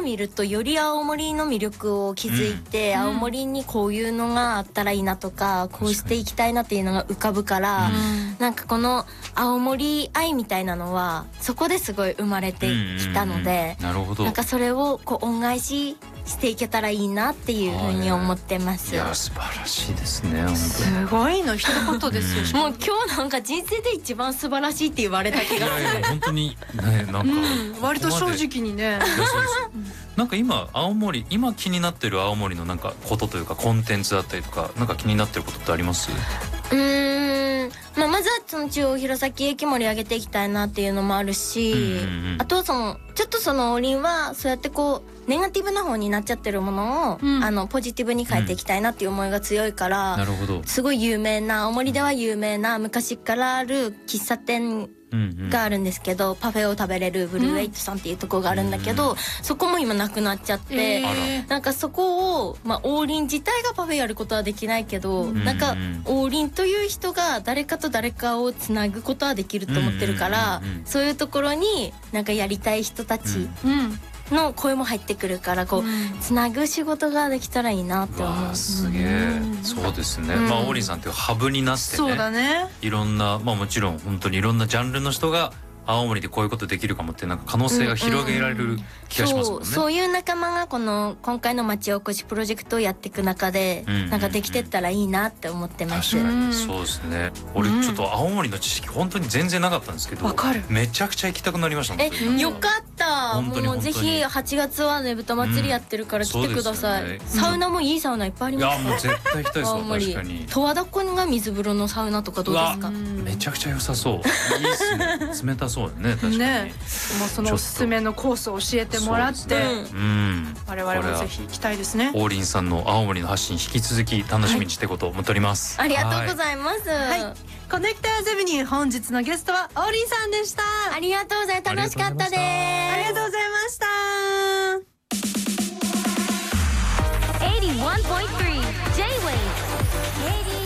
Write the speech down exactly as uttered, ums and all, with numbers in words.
見るとより青森の魅力を気づいて、うん、青森にこういうのがあったらいいなとか、こうしていきたいなっていうのが浮かぶから、うん、なんかこの青森愛みたいなのはそこですごい生まれてきたので、 うんうんうん、なるほど。 なんかそれをこう恩返ししていけたらいいなっていうふうに思ってます。 いや素晴らしいですね。本当すごいの一言ですよ。 もう今日なんか人生で一番素晴らしいって言われた気がする。 いやいや本当にね、なんか、うん、 割と正直にね。 なんか今青森今気になってる青森のなんかことというかコンテンツだったりとかなんか気になってることってあります？ うーん、まあ、まずはその中央弘前駅盛り上げていきたいなっていうのもあるし、うんうんうん、あとそのちょっとその王林はそうやってこうネガティブな方になっちゃってるものを、うん、あのポジティブに変えていきたいなっていう思いが強いから、うん、 なるほど。 すごい有名な青森では有名な昔からある喫茶店があるんですけど、うんうん、パフェを食べれるブルーエイトさんっていうところがあるんだけど、うん、そこも今なくなっちゃって、えー、なんかそこを、まあ、王林自体がパフェやることはできないけど、うん、なんか王林という人が誰かと誰かをつなぐことはできると思ってるから、うんうんうん、そういうところになんかやりたい人たち、うんの声も入ってくるからこう、うん、つなぐ仕事ができたらいいなって思う。 すげえ、うん、そうですね、うん、まあ王林さんっていうハブになってね、 そうだね、 いろんなまあもちろん本当にいろんなジャンルの人が青森でこういうことできるかもってなんか可能性が広げられる気がしますもんね。 そう、そういう仲間がこの今回の町おこしプロジェクトをやっていく中で、うんうんうん、なんかできてったらいいなって思ってます。 確かにそうですね。俺ちょっと青森の知識本当に全然なかったんですけど、 わかる、 めちゃくちゃ行きたくなりました。 え、よかった。もうぜひはちがつはねぶた祭りやってるから来てください、うんね、サウナもいいサウナいっぱいあります。 いやもう絶対行きたいですよ。確かに十和田湖が水風呂のサウナとかどうですか？ めちゃくちゃ良さそう。いいっすね。冷たそうだね。確かに、ね、 もうそのおすすめのコースを教えてもらって、ね、うん、我々もぜひ行きたいですね。 王林さんの青森の発信引き続き楽しみにしていこうと思っております、 はい、ありがとうございます、 はいはい、コネクターズアベニュー本日のゲストは王林さんでした。 ありがとうございます。楽しかったです。 ありがとうございました。 はちじゅういってんさん J-Wave